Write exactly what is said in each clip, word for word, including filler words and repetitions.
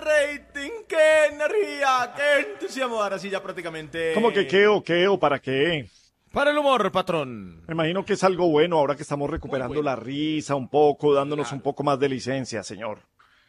rating, qué energía, qué entusiasmo. Ahora sí ya prácticamente... ¿Cómo que qué o qué o para qué? Para el humor, patrón. Me imagino que es algo bueno ahora que estamos recuperando bueno. la risa un poco, dándonos Claro. un poco más de licencia, señor.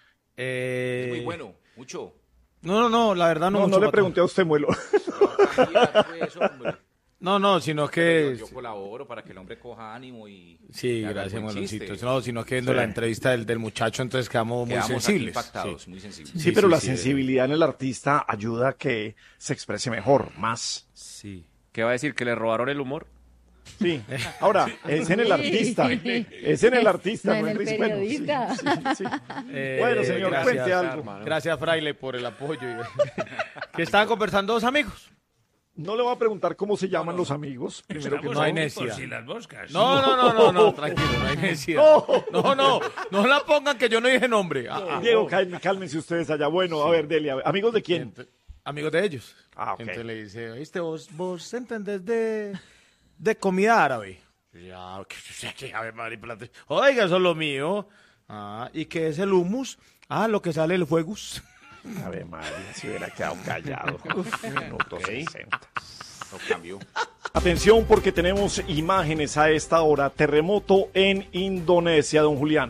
Eh... Es muy bueno, mucho. No, no, no, la verdad no No, mucho, no le patrón. pregunté a usted, Muelo. Tranquila, pues, eso, hombre. No, no, sino Yo, que... yo colaboro para que el hombre coja ánimo y... Sí, y haga gracias, buen chiste. Meloncito. No, sino que viendo Sí. la entrevista del, del muchacho, entonces quedamos muy Quedamos aquí sensibles. impactados, Sí. muy sensibles. Sí, Sí, pero sí, la sí, sensibilidad en el artista ayuda a que se exprese mejor, más. Sí. ¿Qué va a decir? ¿Que le robaron el humor? Sí. Ahora, es en el artista. Es en el artista, No no en en el Riz- bueno, sí, periodista. sí, sí. Eh, Bueno, señor, gracias, cuente algo. hermano. Gracias, Fraile, por el apoyo. Que estaban conversando dos amigos. No le voy a preguntar cómo se llaman los amigos. Primero que No hay todo. necesidad. Por si las moscas. No, no, no, no, no, tranquilo, no hay necesidad. No, no, no la pongan que yo no dije nombre. Ah, ah. Diego, cálmense, cálmense ustedes allá. Bueno, a ver, Delia, ¿amigos de quién? Ent- Amigos de ellos. Ah, ok. Entonces le dice, ¿viste? Vos, vos entendés de, de comida árabe. Ya, que- que- a ver, Mari Plata. Oiga, eso es lo mío. Ah, ¿y qué es el hummus? Ah, lo que sale el fuegus. A ver, María, si hubiera quedado callado. Minuto sesenta. No cambió. Atención porque tenemos imágenes a esta hora. Terremoto en Indonesia, don Julián.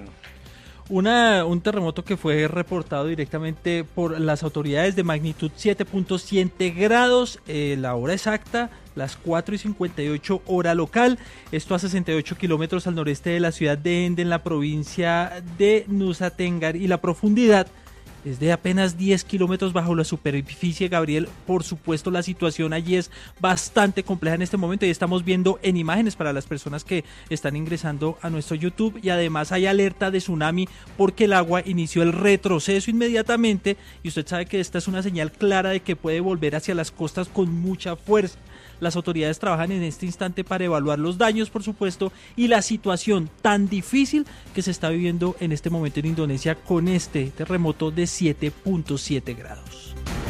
Una, un terremoto que fue reportado directamente por las autoridades de magnitud siete punto siete grados, eh, la hora exacta, las cuatro y cincuenta y ocho hora local, esto a sesenta y ocho kilómetros al noreste de la ciudad de Ende, en la provincia de Nusa Tenggara, y la profundidad es de apenas diez kilómetros bajo la superficie, Gabriel. Por supuesto, la situación allí es bastante compleja en este momento y estamos viendo en imágenes para las personas que están ingresando a nuestro YouTube, y además hay alerta de tsunami porque el agua inició el retroceso inmediatamente y usted sabe que esta es una señal clara de que puede volver hacia las costas con mucha fuerza. Las autoridades trabajan en este instante para evaluar los daños, por supuesto, y la situación tan difícil que se está viviendo en este momento en Indonesia con este terremoto de siete punto siete grados.